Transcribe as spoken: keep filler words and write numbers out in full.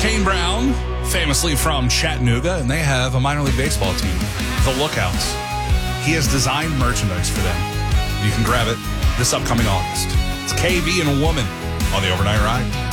Kane Brown, famously from Chattanooga, and they have a minor league baseball team, the Lookouts. He has designed merchandise for them. You can grab it this upcoming August. It's K V and a Woman on the Overnight Ride.